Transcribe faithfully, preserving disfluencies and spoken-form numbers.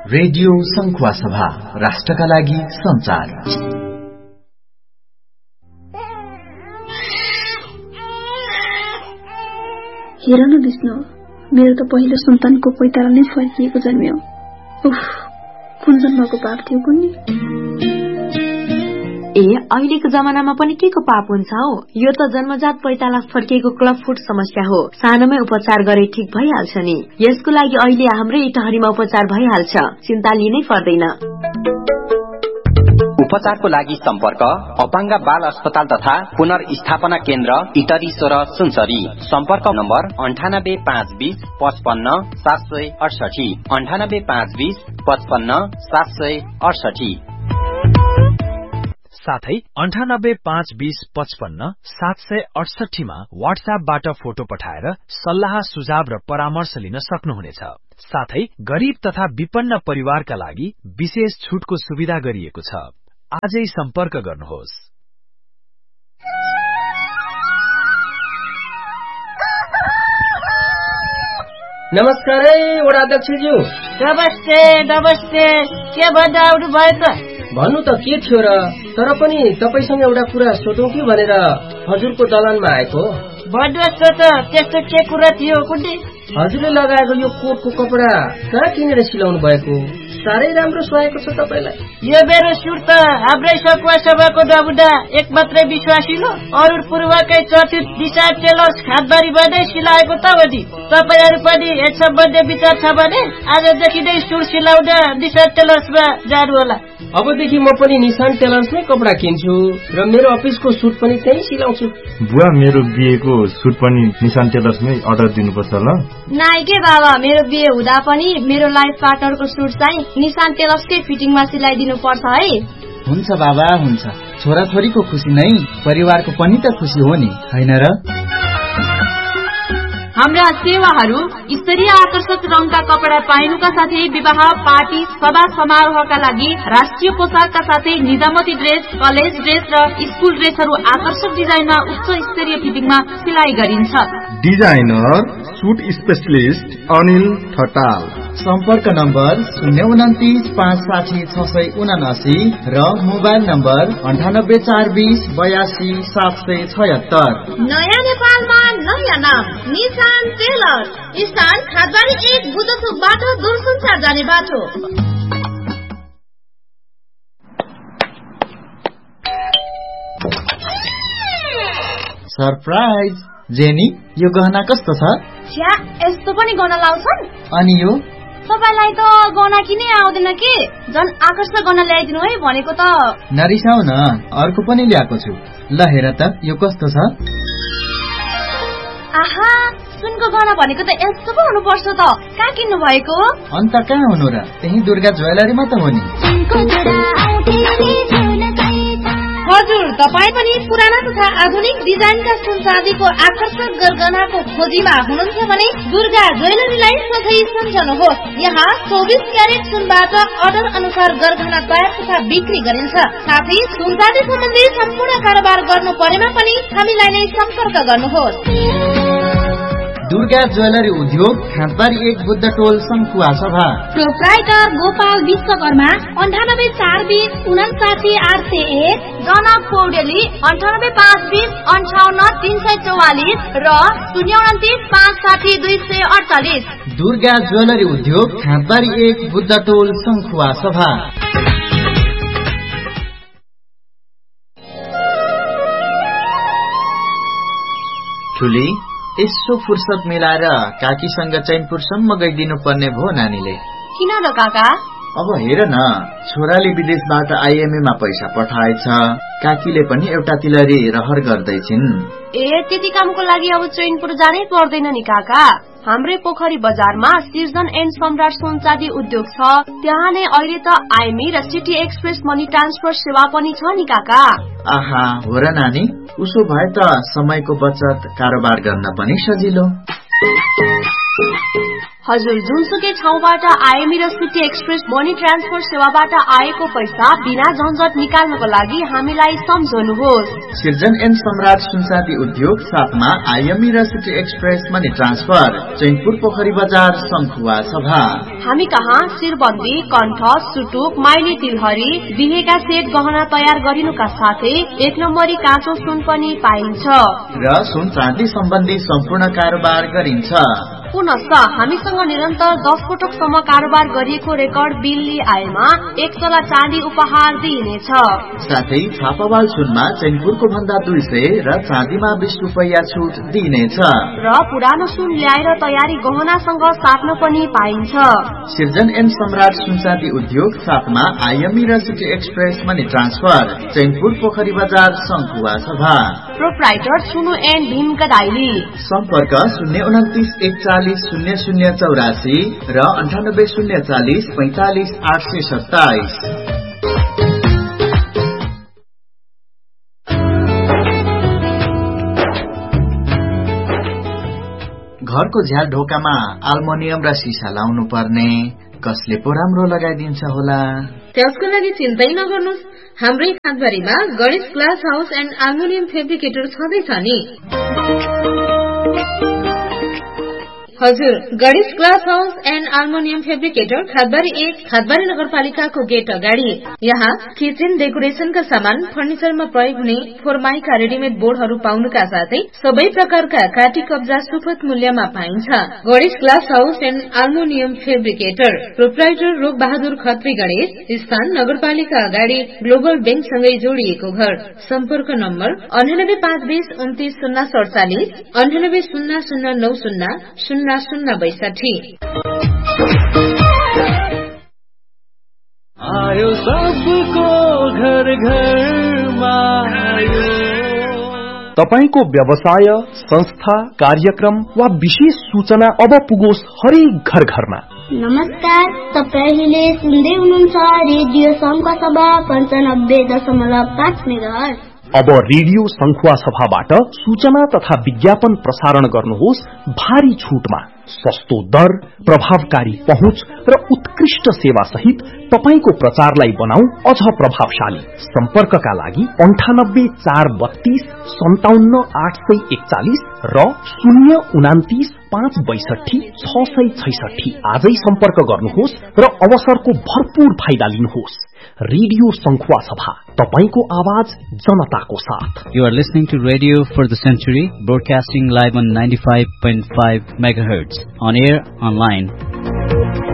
Radio संखुवा सभा, राष्ट्रका लागि संचार। हेर न विष्णु, मेरो त पहिलो सन्तानको पैताला नै फर्किएको जन्म्यो। उफ, कुन जन्मको पाप थियो कुन्नी। ए अहिलेको जमानामा पनि के को पाप हुन्छ हौ? यो त जन्मजात पैताला फर्किएको क्लब फुट समस्या हो। सानोमै उपचार गरे ठीक भइहाल्छ नि। यसको लागि अहिले हाम्रै इटहरीमा उपचार भइहाल्छ, चिन्ता लिनै पर्दैन। उपचारको लागि सम्पर्क अपाङ्ग बाल अस्पताल तथा पुनर्स्थापना केन्द्र इटरी सोह्र सुनसरी। सम्पर्क नम्बर अन्ठानब्बे पाँच बीस पचपन्न सात सय अडसठी अन्ठानब्बे पाँच बीस पचपन्न सात सय अडसठी। साथै अन्ठानब्बे पाँच बीस पचपन्न सात सय अडसठीमा वाट्सएपबाट फोटो पठाएर सल्लाह सुझाव र परामर्श लिन सक्नुहुनेछ। साथै गरीब तथा विपन्न परिवारका लागि विशेष छुटको सुविधा गरिएको छ। आजै सम्पर्क गर्नुहोस्। नमस्कार वडाध्यक्षज्यू। नमस्ते नमस्ते। के भन्दा आउनु भयो त? भन्नु त के थियो र, तर पनि तपाईसँग एउटा कुरा सोधौं कि भनेर हजुरको दलानमा आएको। भन्नुहोस् त, त्यस्तो के कुरा थियो कुन्नी? हजुरले लगाएको यो कोटको कपडा कहाँ किनेर सिलाउनु भएको? साह्रै राम्रो सुहाएको छ तपाईलाई। यो मेरो सुट त हाम्रै सकुवा सभाको नमुना एक मात्रै विश्वासिलो अरूण पूर्वकै चर्चित दिशा टेलर्स खातबारीमा नै सिलाएको त हो नि। तपाईहरू पनि यस सम्बन्धी विचार छ भने आजदेखि नै सुट सिलाउन निशान टेलर्समा जानु होला। अबदेखि म पनि निशान टेलर्समै कपडा किन्छु र मेरो अफिसको सुट पनि त्यही सिलाउँछु। बुवा, मेरो बिहेको सुट पनि निशान टेलर्समै अर्डर दिनुपर्छ ल। नाइ के बाबा, मेरो बिहे हुँदा पनि मेरो लाइफ पार्टनरको सुट चाहिँ निशान टेलर्सकै फिटिङमा सिलाइदिनु पर्छ है। हुन्छ बाबा, हुन्छ। छोराछोरीको खुसी नै परिवारको पनि त खुसी हो नि, हैन र? हाम्रा सेवाहरू स्तरीय आकर्षक रङका कपडा पाइनुका साथै विवाह, पार्टी, सभा समारोहका लागि राष्ट्रिय पोसाकका साथै निजामती ड्रेस, कलेज ड्रेस र स्कुल ड्रेसहरू आकर्षक डिजाइनमा उच्च स्तरीय फिटिङमा सिलाइ गरिन्छ। Designer suit specialist Anil Thatal. सम्पर्क नम्बर शून्य उन्तिस पाँच साठी छ सय उनासी र मोबाइल नम्बर अन्ठानब्बे चार बीस बयासी सात सय छयत्तर। नयाँ नेपालमा नयाँ नाम निशान टेलर, स्थान खातबारी एक बुद्धचोकबाट दूरसञ्चार जाने बाटो। सरप्राइज जेनी, यो गहना कस्तो छ? छ्या, यस्तो पनि गहना लाउँछन्? अनि यो तपाईलाई त गहना किनै आउँदैन के? झन् आकर्षक गहना ल्याइदिनु है भनेको त। नरिसाउ न, अर्को पनि ल्याएको छु। ल हेर त, यो कस्तो छ? आहा, सुनको गहना भनेको त यस्तो पो हुनुपर्छ त। कहाँ किन्नु भएको? अन्त कहाँ हुनु र, त्यही दुर्गा ज्वेलरीमा त हो नि। हजुर, तपाईँ पनि पुराना तथा आधुनिक डिजाइनका सुन चाँदीको आकर्षक गरगहनाको खोजीमा हुनुहुन्छ भने दुर्गा ज्वेलरीलाई सधैँ सम्झनुहोस्। यहाँ चौबिस क्यारेट सुनबाट अर्डर अनुसार गरगहना तयार तथा बिक्री गरिन्छ। साथै सुन चाँदी सम्बन्धी सम्पूर्ण कारोबार गर्नु परेमा पनि हामीलाई नै सम्पर्क गर्नुहोस्। दुर्गा ज्वेलरी उद्योग, खातबारी एक बुद्ध टोल, संखुवा सभा। प्रोप्राइटर गोपाल विश्वकर्मा, अन्ठानब्बे चार बीस उनासाठी आठ सय एक। जनक पौडेली, अन्ठानब्बे पाँच बीस अन्ठाउन्न तीन सय चौवालिस र शून्य उन्तिस पाँच साठी दुई सय अडचालिस। दुर्गा ज्वेलरी उद्योग, खातबारी एक बुद्ध टोल, संखुवा सभा। ठुली, यसो फुर्सद मिलाएर काकीसँग चैनपुरसम्म गइदिनु पर्ने भो नानीले। किन र काका? अब हेर न, छोराले विदेशबाट आइएमए मा पैसा पठाएछ, काकीले पनि एउटा तिलरी रहर गर्दैछिन्। ए, त्यति कामको लागि अब चैनपुर जानै पर्दैन नि काका। हाम्रै पोखरी बजारमा सिजन एन्ड सम्राट सुनचाँदी उद्योग छ। त्यहाँ नै अहिले त आइएमई र सिटी एक्सप्रेस मनी ट्रान्सफर सेवा पनि छ नि काका। आहा, हो र नानी, उसो भए त समयको बचत, कारोबार गर्न पनि सजिलो। हजुर, जुनसुकै ठाउँबाट आइएमई र सिटी एक्सप्रेस मनी ट्रान्सफर सेवाबाट आएको पैसा बिना झन्झट निकाल्नको लागि हामीलाई सम्झनुहोस्। सिर्जन एन्ड सम्राट सुनचाँदी उद्योग साथमा आइएमई र city express money transfer, Chainpur पोखरी बजार, शंखुवा सभा। हामी कहाँ शिरबन्दी, कण्ठ, सुटुक, माइली तिलहरी, बिहेका सेट गहना तयार गरिनुका साथै एक नम्बरी काँचो सुन पनि पाइन्छ र सुन चाँदी सम्बन्धी सम्पूर्ण कारोबार गरिन्छ। पुनश्च हामीसँग निरन्तर दस पटकसम्म कारोबार गरिएको रेकर्ड बिल लिई आएमा एक तोला चाँदी उपहार दिइनेछ। साथै छापावाल सुनमा चैनपुरको भन्दा दुई सय र चाँदीमा बीस रुपैयाँ छुट दिइनेछ र पुरानो सुन ल्याएर तयारी गहनासँग साट्न पनि पाइन्छ। सिर्जन एन्ड सम्राट सुनचाँदी उद्योग साथमा आइएमई र city express money transfer, Chainpur पोखरी बजार, शंखुवा सभा। प्रोप्राइटर सुनु एन्ड भीम गदाइली। सम्पर्क शून्य उन्तिस एकचालिस शून्य शून्य चौरासी र अन्ठानब्बे शून्य चालिस पैंतालिस आठ सय सत्ताइस। घरको झ्याल ढोकामा आल्मुनियम र सिसा लाउनु पर्ने, कसले पो राम्रो लगाइदिन्छ होला? त्यसको लागि चिन्तै नगर्नुहोस्, हाम्रै खाँदबारीमा Ganesh glass house and aluminium fabricator छँदैछ नि। हजुर, Ganesh glass house and aluminium fabricator खादबारी एक, खादबारी नगरपालिकाको गेट अगाडि। यहाँ किचन डेकोरेशनका सामान, फर्निचरमा प्रयोग हुने फोरमाइका रेडिमेड बोर्डहरू पाउनुका साथै सबै प्रकारका काटी कब्जा सुपथ मूल्यमा पाइन्छ। Ganesh glass house and aluminium fabricator, proprietor रूप बहादुर खत्री गणेश, स्थान नगरपालिका अगाडि, ग्लोबल बैंकसँगै जोडिएको घर। सम्पर्क नम्बर अन्ठानब्बे पाँच बीस उन्तिस शून्य सडचालिस, अन्ठानब्बे शून्य शून्य नौ शून्य शून्य शून्य बैसठी। आयो सबको घर घरमा आयो। तपाईको व्यवसाय, संस्था, कार्यक्रम वा विशेष सूचना अब पुगोस् हरेक घर घरमा। नमस्कार, तपाईं अहिले सुन्दै हुनुहुन्छ रेडियो शंखुवा सभा पन्चानब्बे दशमलव पाँच मेगाहर्ज। अब रेडियो शंखुवा सभाबाट सूचना तथा विज्ञापन प्रसारण गर्नुहोस् भारी छूटमा। सस्तो दर, प्रभावकारी पहुँच र उत्कृष्ट सेवा सहित तपाईको प्रचारलाई बनाऊ अझ प्रभावशाली। सम्पर्कका लागि अन्ठानब्बे चार बत्तीस सन्ताउन्न आठ सय एकचालिस र शून्य उनातिस पाँच बैसठी छ सय छैसठी। आजै सम्पर्क गर्नुहोस् र अवसरको भरपूर फाइदा लिनुहोस्। रेडियो शंखुवा सभा, तपाईको आवाज जनताको साथ। You are listening to Radio for the Century, broadcasting live on ninety-five point five megahertz, on air, online.